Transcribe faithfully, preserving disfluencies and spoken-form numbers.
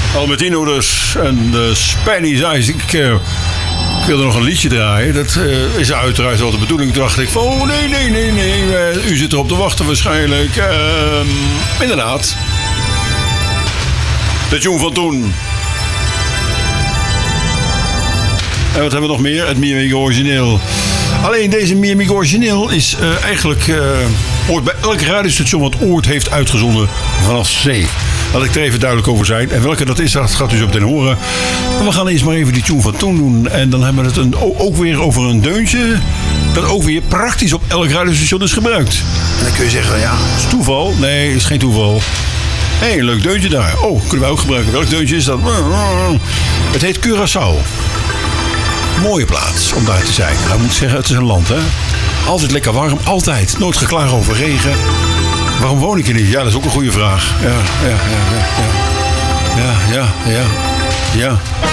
Albertino dus. En de Spanish Eyes. Ik, uh, ik wilde nog een liedje draaien. Dat uh, is uiteraard wel de bedoeling. Toen dacht ik van, oh nee, nee, nee, nee. Uh, u zit erop te wachten waarschijnlijk. Uh, inderdaad. De tune van toen. En wat hebben we nog meer? Het Miami origineel. Alleen deze Miami origineel is uh, eigenlijk uh, hoort bij elk radiostation wat ooit heeft uitgezonden vanaf zee. Laat ik er even duidelijk over zijn. En welke dat is, dat gaat u zo meteen horen. Maar we gaan eerst maar even die tune van toen doen. En dan hebben we het een, ook weer over een deuntje. Dat ook weer praktisch op elk radiostation is gebruikt. En dan kun je zeggen, ja, is toeval? Nee, is geen toeval. Hé, hey, een leuk deuntje daar. Oh, kunnen we ook gebruiken. Welk deuntje is dat? Het heet Curaçao. Mooie plaats om daar te zijn. Nou, ik moet zeggen, het is een land, hè. Altijd lekker warm, altijd. Nooit geklaagd over regen. Waarom woon ik hier niet? Ja, dat is ook een goede vraag. Ja, ja, ja, ja. Ja, ja, ja. ja.